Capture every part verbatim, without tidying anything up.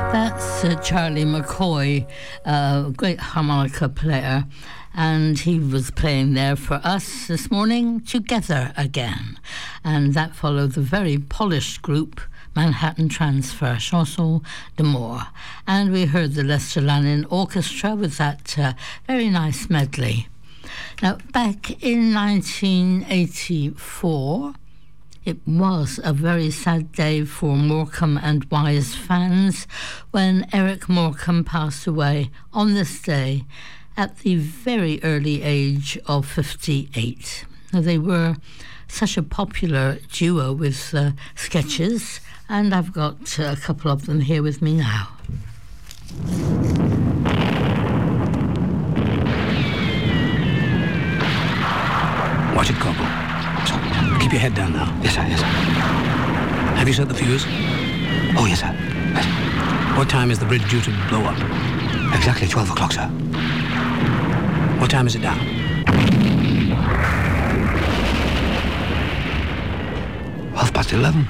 That's uh, Charlie McCoy, a great harmonica player, and he was playing there for us this morning, Together Again. And that followed the very polished group Manhattan Transfer, Chanson d'Amour. And we heard the Lester Lanin Orchestra with that uh, very nice medley. Now, back in nineteen eighty-four, it was a very sad day for Morecambe and Wise fans when Eric Morecambe passed away on this day at the very early age of fifty-eight. Now, they were such a popular duo with uh, sketches, and I've got a couple of them here with me now. Watch it, Corporal. Keep your head down now. Yes, sir, yes, sir. Have you set the fuse? Oh, yes, sir. Yes. What time is the bridge due to blow up? Exactly twelve o'clock, sir. What time is it now? Half past eleven.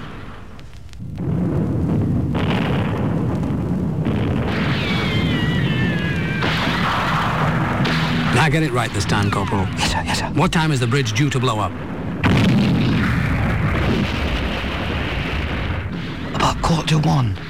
Now get it right this time, Corporal. Yes, sir, yes, sir. What time is the bridge due to blow up? About quarter to one.